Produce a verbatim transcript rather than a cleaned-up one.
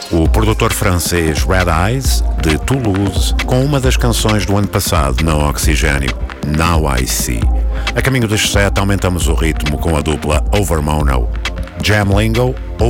O produtor francês Red Eyes, de Toulouse, com uma das canções do ano passado na Oxigênio, Now I See. A caminho das sete aumentamos o ritmo com a dupla Overmono. Jam Lingo,